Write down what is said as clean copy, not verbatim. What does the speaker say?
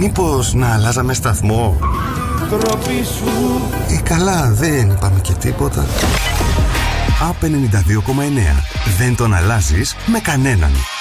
Μήπως να αλλάζαμε σταθμό? Καλά, δεν είπαμε και τίποτα. A92,9. Δεν τον αλλάζεις με κανέναν.